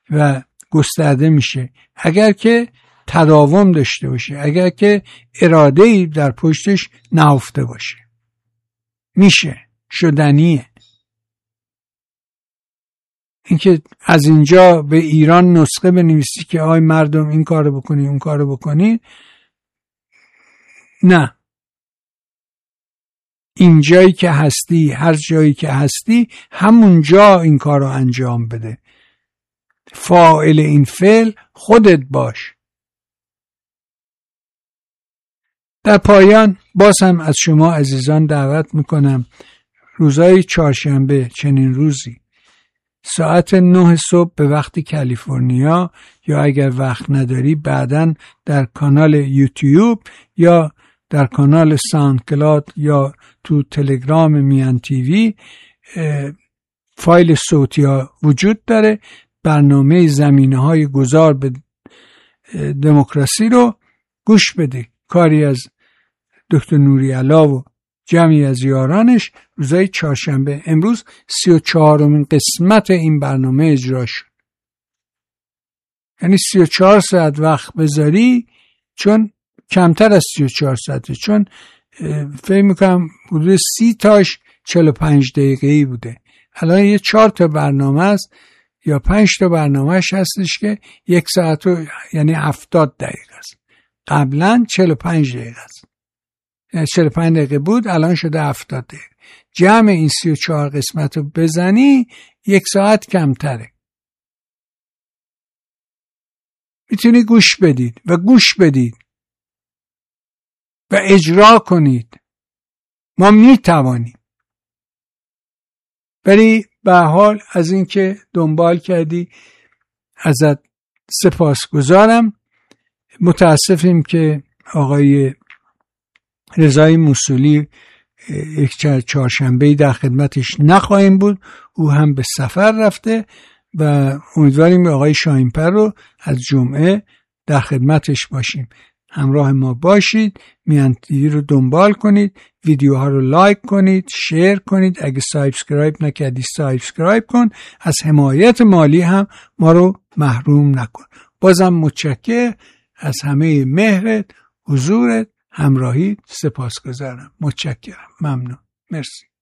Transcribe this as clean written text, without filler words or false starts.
و گسترده میشه اگر که تداوم داشته باشه، اگر که اراده‌ای در پشتش نهفته باشه. میشه، شدنیه. اینکه از اینجا به ایران نسخه بنویسی که آی مردم این کارو بکنی اون کارو بکنی، نه. این جایی که هستی، هر جایی که هستی همون جا این کارو انجام بده. فاعل این فعل خودت باش. در پایان باز هم از شما عزیزان دعوت میکنم روزهای چهارشنبه، چنین روزی ساعت 9 صبح به وقت کالیفرنیا، یا اگر وقت نداری بعداً در کانال یوتیوب یا در کانال ساوندکلاود یا تو تلگرام میان تیوی فایل صوتی ها وجود داره. برنامه زمینه‌های گذار به دموکراسی رو گوش بده. کاری از دکتر نوری‌علا و جمعی از یارانش روزای چهارشنبه. امروز 34مین قسمت این برنامه اجرا شد. یعنی 34 ساعت وقت بذاری، چون کمتر از 34 ساعته، چون فکر میکنم حدود 30 تاش 45 دقیقه‌ای بوده. الان یه 4 تا برنامه است یا 5 تا برنامهش هستش که 1 ساعت و یعنی 70 دقیقه است. قبلا 45 دقیقه است. 45 دقیقه بود، الان شده 70 دقیقه. جمع این 34 قسمت رو بزنی 1 ساعت کمتره. میتونی گوش بدید و گوش بدید و اجرا کنید. ما میتوانیم. ولی به حال از اینکه دنبال کردی ازت سپاسگزارم. متاسفیم که آقای رضای موصولی یک چهارشنبه‌ای در خدمتش نخواهیم بود. او هم به سفر رفته و امیدواریم آقای شاهین‌پر رو از جمعه در خدمتش باشیم. همراه ما باشید، میان تیوی رو دنبال کنید، ویدیوها رو لایک کنید، شیر کنید، اگه سابسکرایب نکردی سابسکرایب کن، از حمایت مالی هم ما رو محروم نکن. بازم متشکرم از همه مهرت، حضورت، همراهی، سپاسگزارم. متشکرم. ممنون. مرسی.